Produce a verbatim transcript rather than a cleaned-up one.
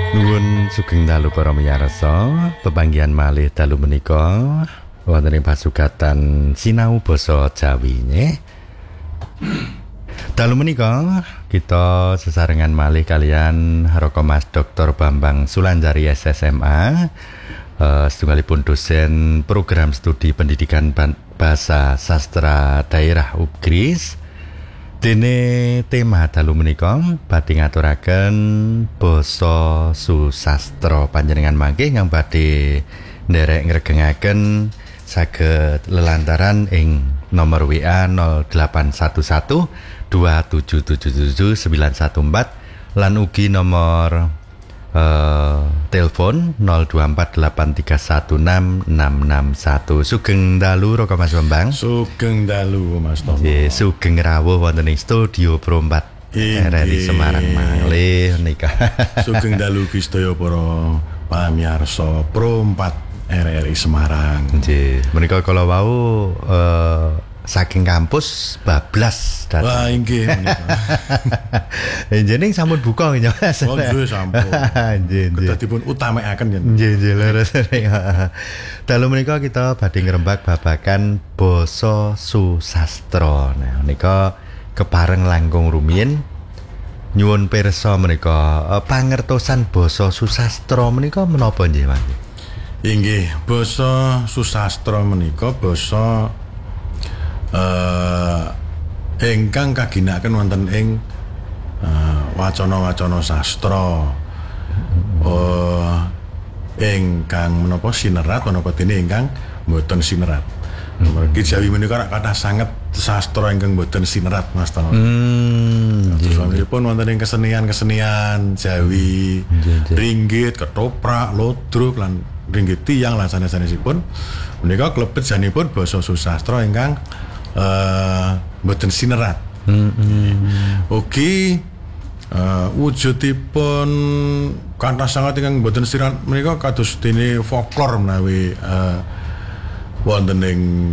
Nuwun sugeng dalu para miyarsa, pepanggihan malih dalu menika wonten ing pasugatan sinau basa Jawi nggih. Dalu menika kita sesarengan malih kalian Haroko Mas Doktor Bambang Sulanjari S S M A, uh, setunggalipun dosen program studi pendidikan bahasa sastra daerah U G R I S. Dene tema dalu menika badhe ngaturaken basa susastra panjenengan mangke ingkang badhe nderek ngregengaken saged lelantaran ing nomor W A nol delapan satu satu dua tujuh tujuh tujuh sembilan satu empat lan ugi nomor uh, telepon nol dua empat delapan tiga satu enam enam enam satu. Sugeng dalu Roko Mas Bambang. Sugeng dalu Mas Tomo. Nggih, sugeng rawuh wonten ing studio Pro empat R R I Semarang malih nika. Sugeng dalu sedaya para pamirsa Pro empat R R I Semarang. Nggih, menika kala wau uh, saking kampus bablas datang. Wah, inggih menika. Jeneng sampun buka nggih Mas. Oh, nggih sampun. Nggih, nggih. Kedadipun utamakaken yen. Nggih, nggih leres. Dalu menika kita badhe ngrembak babagan basa susastra. Nah, menika kepareng langkung rumiyin nyuwun pirsa menika pangertosan basa susastra menika menapa nggih Mas? Inggih, basa susastra menika basa Uh, ingkang kaginaken wonten ing uh, wacana-wacana sastra. Uh, ingkang menapa sinerat menapa dene ingkang mboten sinerat. Mergi Jawi menika kathah sanget sastra ingkang mboten sinerat Mas Tono. Hmm, Terus pun wonten ing kesenian-kesenian Jawi, ringgit, ketoprak, lodruk lan ringgit tiyang lan sanes-sanesipun menika klebet janipun basa susastra ingkang Uh, mboten sinerat. Mm-hmm. Ugi uh, wujudipun kathah sanget ingkang mboten sinerat menika kados dene folklor menawi uh, wonten ing